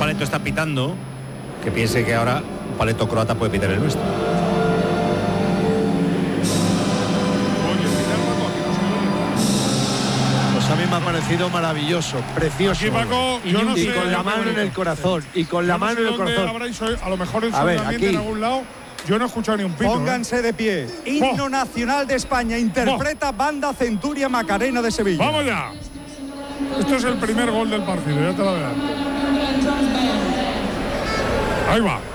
paleto está pitando, que piense que ahora un paleto croata puede pitar el nuestro. Pues a mí me ha parecido maravilloso, precioso. Aquí, Paco, y, yo no sé, con la mano en el corazón. Y con la mano en el corazón. A lo mejor en A ver, ambiente aquí. en algún lado. Yo no he escuchado ni un pito. Pónganse de pie. Himno nacional de España. Interpreta Banda Centuria Macarena de Sevilla. ¡Vamos ya! Esto es el primer gol del partido, ya te lo adelanto. Ahí va.